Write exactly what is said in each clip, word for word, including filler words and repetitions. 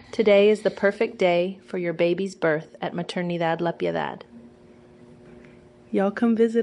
Today is the perfect day for your baby's birth at Maternidad La Piedad. Y'all come visit.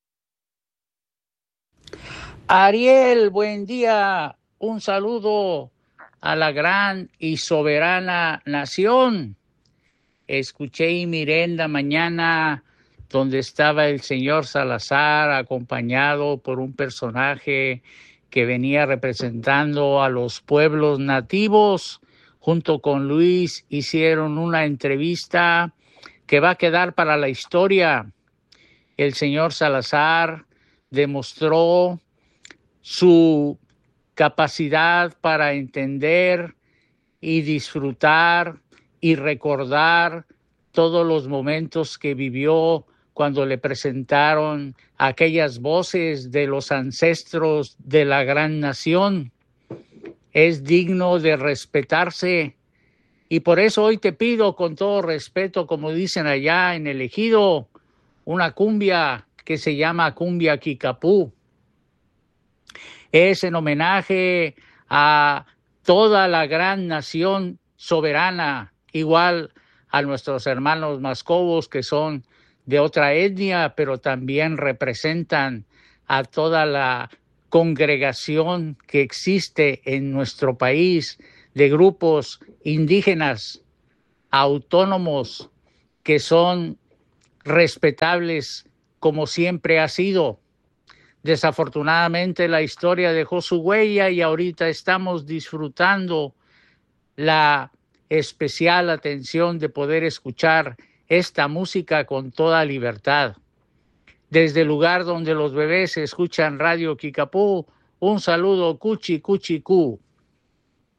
Ariel, buen día. Un saludo a la gran y soberana nación. Escuché y miré en la mañana donde estaba el señor Salazar acompañado por un personaje que venía representando a los pueblos nativos. Junto con Luis hicieron una entrevista que va a quedar para la historia. El señor Salazar demostró su capacidad para entender y disfrutar y recordar todos los momentos que vivió cuando le presentaron aquellas voces de los ancestros de la gran nación. Es digno de respetarse y por eso hoy te pido con todo respeto, como dicen allá en el Ejido, una cumbia que se llama Cumbia Kikapú. Es en homenaje a toda la gran nación soberana, igual a nuestros hermanos mascobos que son de otra etnia, pero también representan a toda la congregación que existe en nuestro país de grupos indígenas, autónomos, que son respetables como siempre ha sido. Desafortunadamente la historia dejó su huella y ahorita estamos disfrutando la especial atención de poder escuchar esta música con toda libertad. Desde el lugar donde los bebés escuchan Radio Kikapú, un saludo cuchi cuchi cu.